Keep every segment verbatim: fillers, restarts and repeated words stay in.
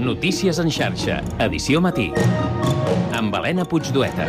Notícies en xarxa, edició matí. Amb Helena Puigdueta.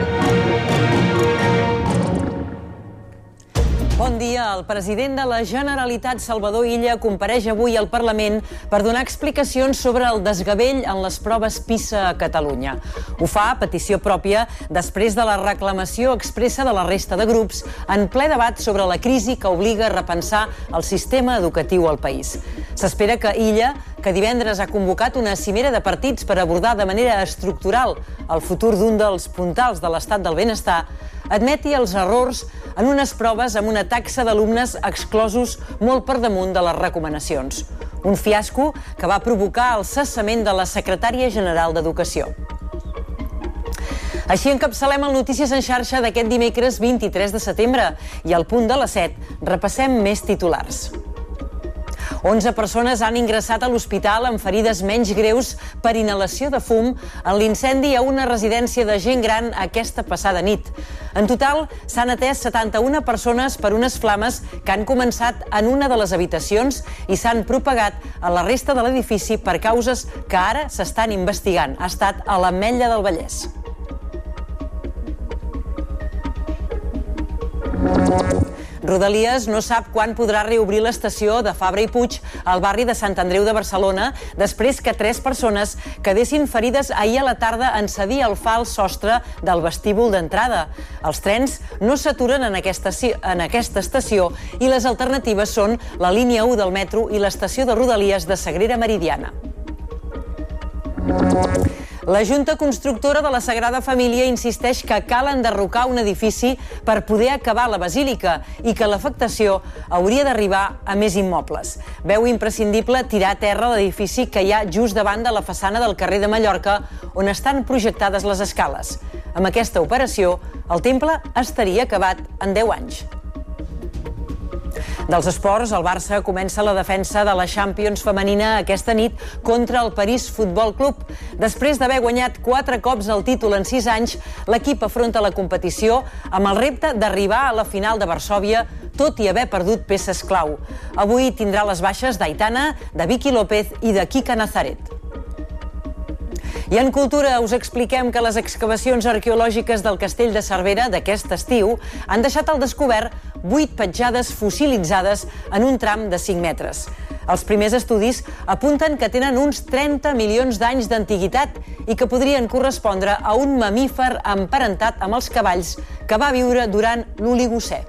Bon dia. El president de la Generalitat, Salvador Illa, compareix avui al Parlament per donar explicacions sobre el desgavell en les proves PISA a Catalunya. Ho fa a petició pròpia després de la reclamació expressa de la resta de grups en ple debat sobre la crisi que obliga a repensar el sistema educatiu al país. S'espera que Illa, que divendres ha convocat una cimera de partits per abordar de manera estructural el futur d'un dels puntals de l'estat del benestar, admeti els errors en unes proves amb una taxa d'alumnes exclosos molt per damunt de les recomanacions. Un fiasco que va provocar el cessament de la secretària general d'Educació. Així encapçalem el Notícies en xarxa d'aquest dimecres vint-i-tres de setembre i al punt de les set repassem més titulars. onze persones han ingressat a l'hospital amb ferides menys greus per inhalació de fum en l'incendi a una residència de gent gran aquesta passada nit. En total, s'han atès setanta-una persones per unes flames que han començat en una de les habitacions i s'han propagat a la resta de l'edifici per causes que ara s'estan investigant. Ha estat a l'Ametlla del Vallès. Rodalies no sap quan podrà reobrir l'estació de Fabra i Puig al barri de Sant Andreu de Barcelona després que tres persones quedessin ferides ahir a la tarda en cedir el fals sostre del vestíbul d'entrada. Els trens no s'aturen en aquesta, en aquesta estació i les alternatives són la línia u del metro i l'estació de Rodalies de Sagrera Meridiana. La Junta Constructora de la Sagrada Família insisteix que cal enderrocar un edifici per poder acabar la basílica i que l'afectació hauria d'arribar a més immobles. Veu imprescindible tirar a terra l'edifici que hi ha just davant de la façana del carrer de Mallorca, on estan projectades les escales. Amb aquesta operació, el temple estaria acabat en deu anys. Dels esports, el Barça comença la defensa de la Champions femenina aquesta nit contra el París Futbol Club. Després d'haver guanyat quatre cops el títol en sis anys, l'equip afronta la competició amb el repte d'arribar a la final de Varsòvia, tot i haver perdut peces clau. Avui tindrà les baixes d'Aitana, de Vicky López i de Kika Nazaret. I en cultura us expliquem que les excavacions arqueològiques del castell de Cervera d'aquest estiu han deixat al descobert vuit petjades fossilitzades en un tram de cinc metres. Els primers estudis apunten que tenen uns trenta milions d'anys d'antiguitat i que podrien correspondre a un mamífer emparentat amb els cavalls que va viure durant l'Oligocè.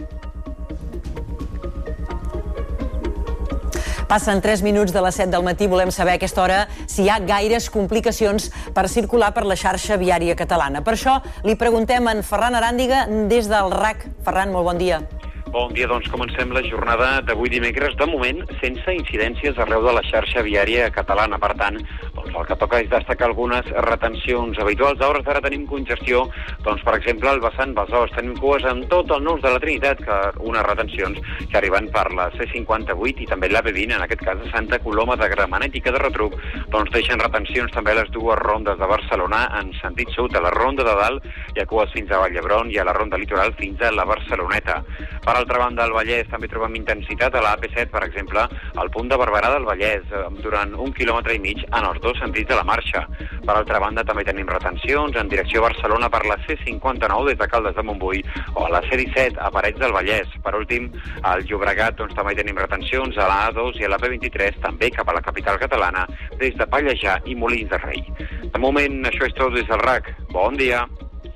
Passen tres minuts de les set del matí. Volem saber a aquesta hora si hi ha gaires complicacions per circular per la xarxa viària catalana. Per això li preguntem a en Ferran Aràndiga des del R A C. Ferran, molt bon dia. Bon dia, doncs comencem la jornada d'avui dimecres, de moment sense incidències arreu de la xarxa viària catalana. Per tant, doncs el que toca és destacar algunes retencions habituals. A hores d'ara tenim congestió, doncs per exemple al vessant Besòs, tenim cues en tot el nus de la Trinitat, que unes retencions que arriben per la C cinquanta-vuit i també la B vint, en aquest cas a Santa Coloma de Gramenet, i que de retruc doncs deixen retencions també a les dues rondes de Barcelona en sentit sud. A la ronda de dalt hi ha cues fins a Vall d'Hebron i a la ronda litoral fins a la Barceloneta. Per altra banda, al Vallès també trobem intensitat a la A P set, per exemple, al punt de Barberà del Vallès, durant un quilòmetre i mig en els dos sentits de la marxa. Per altra banda, també tenim retencions en direcció a Barcelona per la C cinquanta-nou des de Caldes de Montbui o a la C disset a Parets del Vallès. Per últim, al Llobregat doncs, també tenim retencions a la A dos i a la P vint-i-tres, també cap a la capital catalana, des de Pallejà i Molins de Rei. De moment, això és tot des del R A C. Bon dia.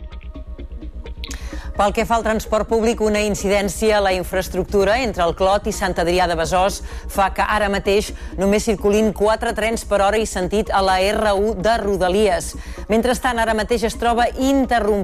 Pel que fa al transport públic, una incidència a la infraestructura entre el Clot i Sant Adrià de Besòs fa que ara mateix només circulin quatre trens per hora i sentit a la R u de Rodalies. Mentrestant, ara mateix es troba interromput